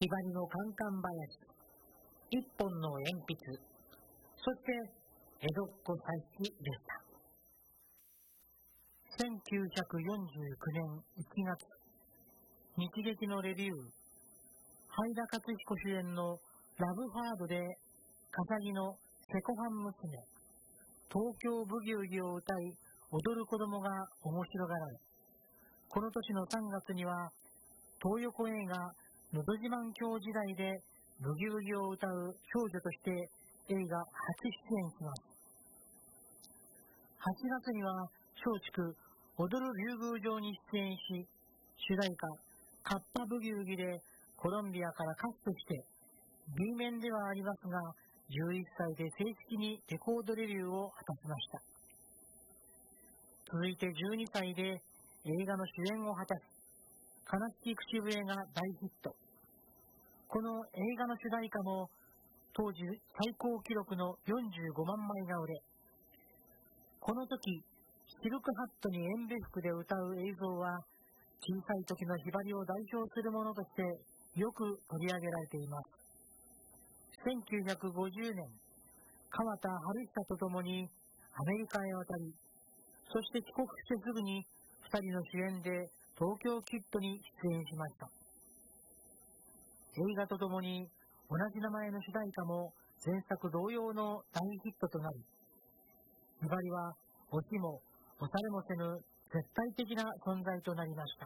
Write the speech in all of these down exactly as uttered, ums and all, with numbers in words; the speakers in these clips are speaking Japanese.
ひばりのカンカン林、一本の鉛筆、そして江戸っ子歳七でした。せんきゅうひゃくよんじゅうきゅうねんいちがつ、日劇のレビュー、灰田勝彦主演のラブファードで笠木のセコファン娘、東京ブギウギを歌い踊る子供が面白がられ、この年のさんがつには東横映画のど自慢郷時代でブギウギを歌う少女として映画初出演します。はちがつには松竹踊る竜宮城に出演し、主題歌カッパブギウギでコロンビアからカットして B 面ではありますがじゅういっさいで正式にレコードデビューを果たしました。続いてじゅうにさいで映画の主演を果たし、悲しき口笛が大ヒット。この映画の主題歌も当時最高記録のよんじゅうごまんまいが売れ、この時シルクハットにエンベ服で歌う映像は小さい時のひばりを代表するものとしてよく取り上げられています。せんきゅうひゃくごじゅうねん、川田春久と共にアメリカへ渡り、そして帰国してすぐにふたりの主演で東京キッドに出演しました。映画とともに同じ名前の主題歌も前作同様の大ヒットとなり、ひばりは押しも押されもせぬ絶対的な存在となりました。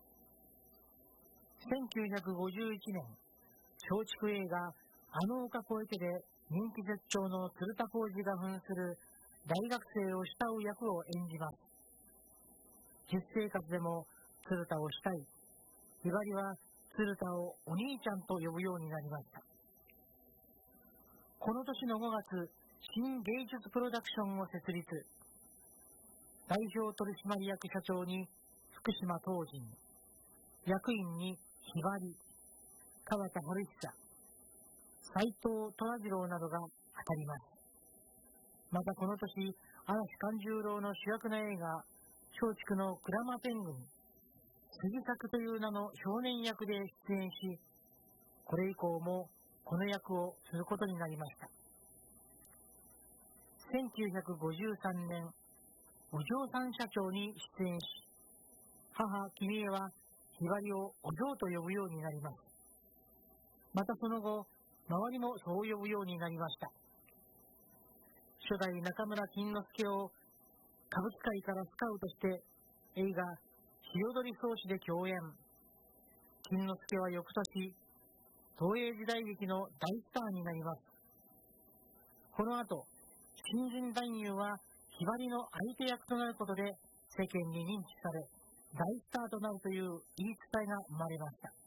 せんきゅうひゃくごじゅういちねん、松竹映画あの丘越えてで人気絶頂の鶴田浩二が扮する大学生を慕う役を演じます。実生活でも鶴田を慕い、ひばりは鶴田をお兄ちゃんと呼ぶようになりました。この年のごがつ、新芸術プロダクションを設立。代表取締役社長に福島東人、役員にひばり、川田春久、斎藤虎次郎などが当たります。またこの年、嵐勘十郎の主役の映画、松竹の鞍馬天狗に、杉作という名の少年役で出演し、これ以降もこの役をすることになりました。せんきゅうひゃくごじゅうさんねん、お嬢さん社長に出演し、母君江はひばりをお嬢と呼ぶようになります。またその後、周りもそう呼ぶようになりました。初代中村金之助を歌舞伎界からスカウトして映画鵯草子で共演。金之助は翌年、東映時代劇の大スターになります。この後、新人男優はひばりの相手役となることで世間に認知され、大スターとなるという言い伝えが生まれました。